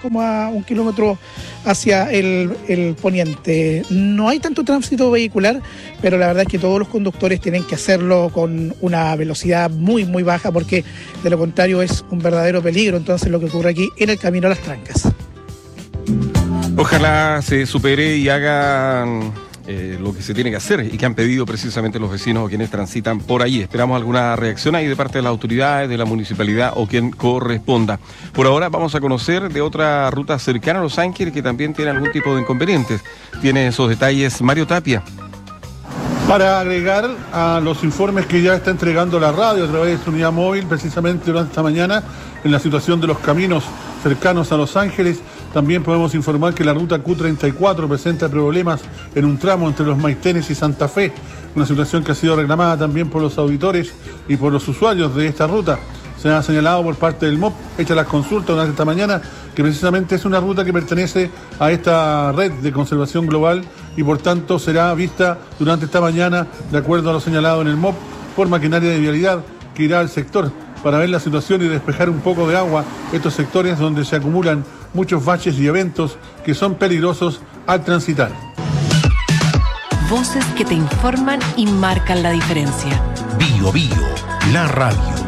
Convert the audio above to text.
como a 1 kilómetro hacia el poniente. No hay tanto tránsito vehicular, pero la verdad es que todos los conductores tienen que hacerlo con una velocidad muy, muy baja, porque de lo contrario es un verdadero peligro. Entonces, lo que ocurre aquí en el camino a las Trancas. Ojalá se supere y hagan lo que se tiene que hacer y que han pedido precisamente los vecinos o quienes transitan por allí. Esperamos alguna reacción ahí de parte de las autoridades, de la municipalidad o quien corresponda. Por ahora vamos a conocer de otra ruta cercana a Los Ángeles que también tiene algún tipo de inconvenientes. Tiene esos detalles Mario Tapia. Para agregar a los informes que ya está entregando la radio a través de su unidad móvil, precisamente durante esta mañana, en la situación de los caminos cercanos a Los Ángeles, también podemos informar que la ruta Q34 presenta problemas en un tramo entre Los Maitenes y Santa Fe, una situación que ha sido reclamada también por los auditores y por los usuarios de esta ruta. Se ha señalado por parte del MOP, hecha las consultas durante esta mañana, que precisamente es una ruta que pertenece a esta red de conservación global y por tanto será vista durante esta mañana, de acuerdo a lo señalado en el MOP, por maquinaria de vialidad que irá al sector para ver la situación y despejar un poco de agua estos sectores donde se acumulan muchos baches y eventos que son peligrosos al transitar. Voces que te informan y marcan la diferencia. Bio Bio, la radio.